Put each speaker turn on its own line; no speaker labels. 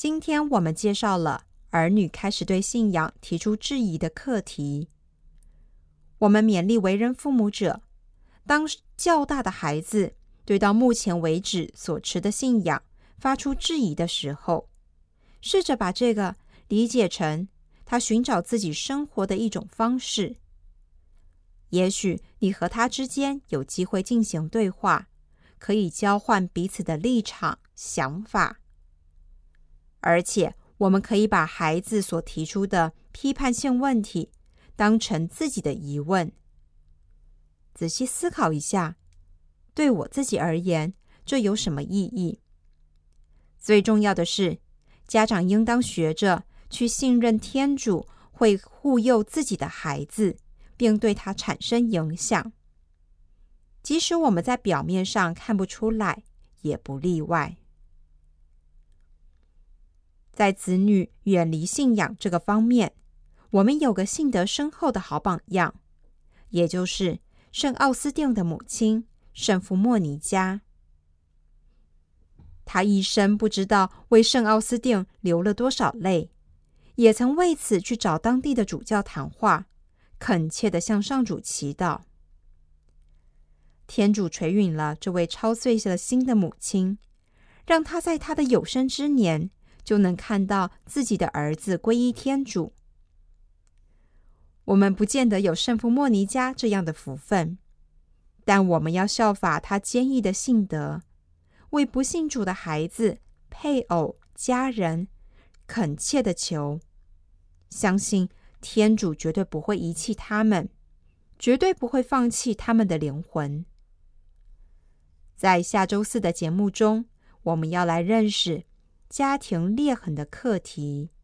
今天我们介绍了儿女开始对信仰提出质疑的课题。我们勉励为人父母者，当较大的孩子对到目前为止所持的信仰发出质疑的时候，试着把这个理解成他寻找自己生活的一种方式。也许你和他之间有机会进行对话，可以交换彼此的立场、想法。而且我们可以把孩子所提出的批判性问题当成自己的疑问。仔细思考一下，对我自己而言，这有什么意义？最重要的是，家长应当学着去信任天主会护佑自己的孩子，并对他产生影响。即使我们在表面上看不出来，也不例外。在子女远离信仰这个方面，我们有个信德深厚的好榜样，也就是圣奥斯定的母亲圣夫莫尼加。他一生不知道为圣奥斯定流了多少泪，也曾为此去找当地的主教谈话，恳切地向上主祈祷。天主垂允了这位操碎了心的母亲，让她在她的有生之年就能看到自己的儿子皈依天主。我们不见得有圣夫莫尼加这样的福分，但我们要效法他坚毅的信德，为不信主的孩子、配偶、家人恳切的求，相信天主绝对不会遗弃他们，绝对不会放弃他们的灵魂。在下周四的节目中，我们要来认识家庭裂痕的课题。